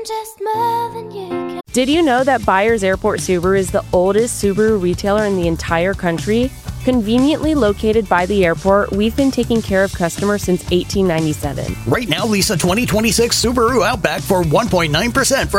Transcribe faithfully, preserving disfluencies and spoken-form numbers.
just more than you can. Did you know that Byers Airport Subaru is the oldest Subaru retailer in the entire country? Conveniently located by the airport, we've been taking care of customers since eighteen ninety-seven. Right now, lease a twenty twenty-six Subaru Outback for one point nine percent for